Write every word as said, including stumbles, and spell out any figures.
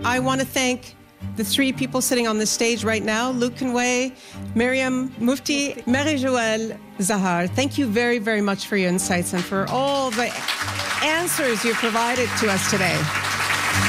I want to thank the three people sitting on the stage right now, Luke Conway, Miriam Mufti, Marie-Joëlle Zahar. Thank you very, very much for your insights and for all the answers you provided to us today.